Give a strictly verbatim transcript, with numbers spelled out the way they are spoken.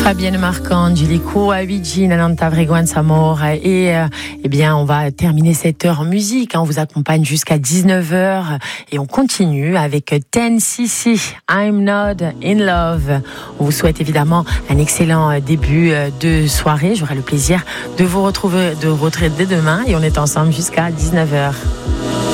Fabienne Marcangelico, Avicii, Nanta Vreguan Samor. Et euh, eh bien, on va terminer cette heure en musique. Hein. On vous accompagne jusqu'à dix-neuf heures et on continue avec ten C C, I'm Not In Love. On vous souhaite évidemment un excellent début de soirée. J'aurai le plaisir de vous retrouver, de vous retrouver dès demain et on est ensemble jusqu'à dix-neuf heures.